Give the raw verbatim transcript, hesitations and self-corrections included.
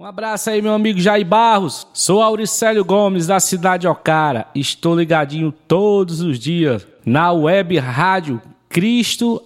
Um abraço aí, meu amigo Jair Barros. Sou Auricélio Gomes, da cidade de Ocara. Estou ligadinho todos os dias na web rádio Cristo